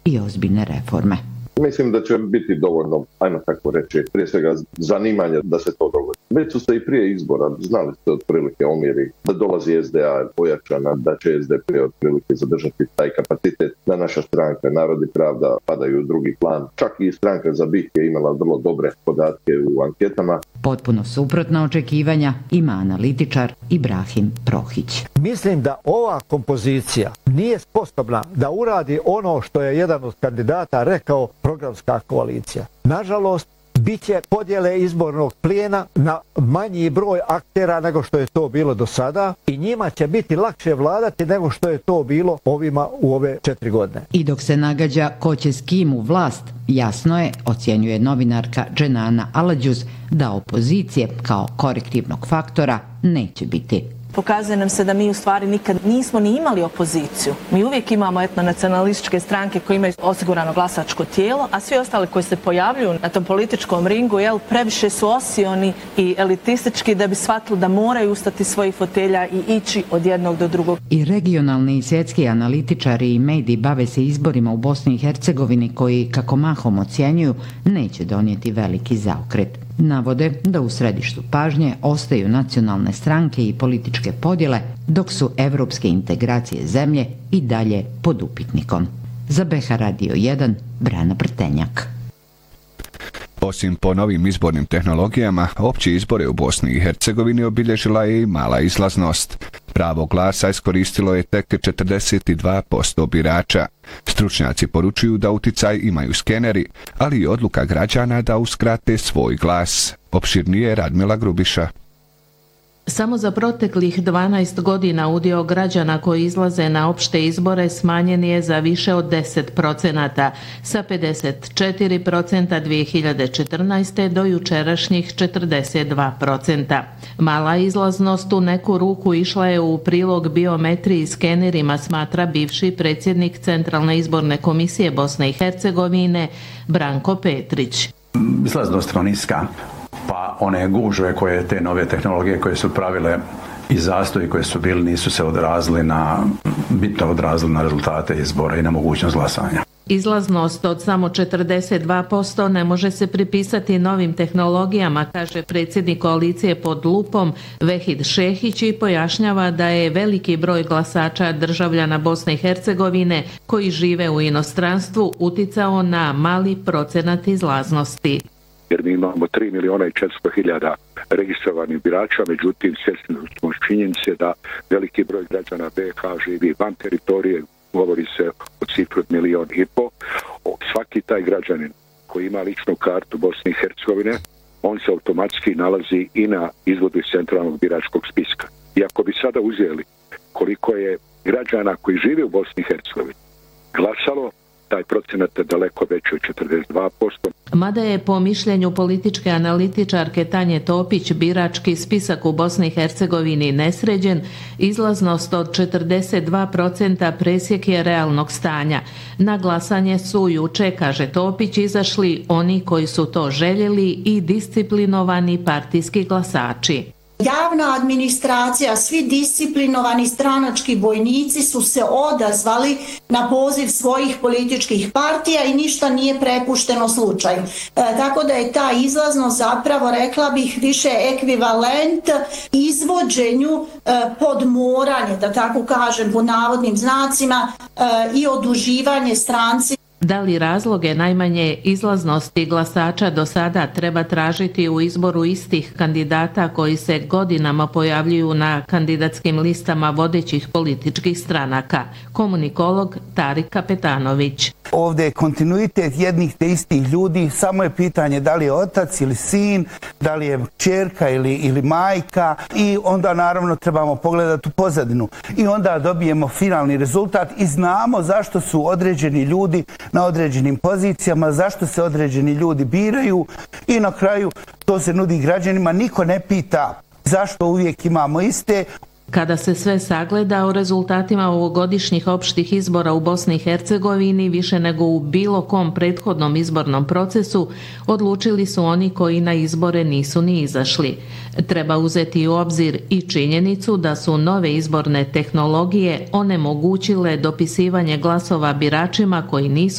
i ozbiljne reforme. Mislim da će biti dovoljno, ajmo tako reći, prije svega zanimanja da se to dogodi. Već su se i prije izbora znali ste otprilike omjeri da dolazi SDA pojačana, da će SDP otprilike zadržati taj kapacitet, da naša stranka Narod i Pravda padaju u drugi plan. Čak i stranka za BiH je imala vrlo dobre podatke u anketama. Potpuno suprotna očekivanja ima analitičar Ibrahim Prohić. Mislim da ova kompozicija nije sposobna da uradi ono što je jedan od kandidata rekao, programska koalicija. Nažalost, bit će podjele izbornog plijena na manji broj aktera nego što je to bilo do sada i njima će biti lakše vladati nego što je to bilo ovima u ove 4 godine. I dok se nagađa ko će s kim u vlast, jasno je, ocjenjuje novinarka Dženana Aladjuz, da opozicije kao korektivnog faktora neće biti. Pokazuje nam se da mi u stvari nikad nismo ni imali opoziciju. Mi uvijek imamo etnonacionalističke stranke koje imaju osigurano glasačko tijelo, a svi ostali koji se pojavljuju na tom političkom ringu, previše su osioni i elitistički da bi shvatili da moraju ustati svojih fotelja i ići od jednog do drugog. I regionalni i svjetski analitičari i mediji bave se izborima u Bosni i Hercegovini koji, kako mahom ocjenjuju, neće donijeti veliki zaokret. Navode da u središtu pažnje ostaju nacionalne stranke i političke podjele, dok su evropske integracije zemlje i dalje pod upitnikom. Za BH Radio 1, Brana Prtenjak. Osim po novim izbornim tehnologijama, opći izbore u Bosni i Hercegovini obilježila je i mala izlaznost. Pravo glasa iskoristilo je tek 42% birača. Stručnjaci poručuju da uticaj imaju skeneri, ali i odluka građana da uskrate svoj glas. Opširnije Radmila Grubiša. Samo za proteklih 12 godina udio građana koji izlaze na opšte izbore smanjen je za više od 10%, sa 54% 2014. do jučerašnjih 42%. Mala izlaznost u neku ruku išla je u prilog biometriji skenerima, smatra bivši predsjednik Centralne izborne komisije Bosne i Hercegovine Branko Petrić. Izlaznost niska. Pa one gužve koje te nove tehnologije koje su pravile i zastoji koje su bili nisu se bitno odrazili na rezultate izbora i na mogućnost glasanja. Izlaznost od samo 42% ne može se pripisati novim tehnologijama, kaže predsjednik koalicije Pod lupom Vehid Šehić i pojašnjava da je veliki broj glasača državljana Bosne i Hercegovine koji žive u inostranstvu uticao na mali procenat izlaznosti. Jer mi imamo 3.400.000 registrovanih birača, međutim svjesni smo činjenice da veliki broj građana BiH živi van teritorije, govori se o cifru od 1,5 milijuna. Svaki taj građanin koji ima ličnu kartu Bosne i Hercegovine, on se automatski nalazi i na izvodu iz centralnog biračkog spiska. I ako bi sada uzeli koliko je građana koji žive u Bosni i Hercegovini glasalo, taj procenat je daleko veći od 42%. Mada je po mišljenju političke analitičarke Tanje Topić birački spisak u Bosni i Hercegovini nesređen, izlaznost od 42% presjek je realnog stanja. Na glasanje su juče, kaže Topić, izašli oni koji su to željeli i disciplinovani partijski glasači. Javna administracija, svi disciplinovani stranački bojnici su se odazvali na poziv svojih političkih partija i ništa nije prepušteno slučaju. Tako da je ta izlaznost zapravo, rekla bih, više ekvivalent izvođenju podmoranje, da tako kažem, po navodnim znacima, i oduživanje stranci. Da li razloge najmanje izlaznosti glasača do sada treba tražiti u izboru istih kandidata koji se godinama pojavljuju na kandidatskim listama vodećih političkih stranaka? Komunikolog Tarik Kapetanović. Ovdje je kontinuitet jednih te istih ljudi, samo je pitanje da li je otac ili sin, da li je kćerka ili majka i onda naravno trebamo pogledati u pozadinu. I onda dobijemo finalni rezultat i znamo zašto su određeni ljudi na određenim pozicijama, zašto se određeni ljudi biraju i na kraju to se nudi građanima. Niko ne pita zašto uvijek imamo iste. Kada se sve sagleda, o rezultatima ovogodišnjih opštih izbora u Bosni i Hercegovini više nego u bilo kom prethodnom izbornom procesu odlučili su oni koji na izbore nisu ni izašli. Treba uzeti u obzir i činjenicu da su nove izborne tehnologije onemogućile dopisivanje glasova biračima koji nisu